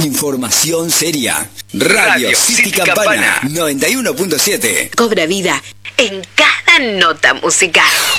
Información seria. Radio City Campana 91.7. Cobra vida en cada nota musical.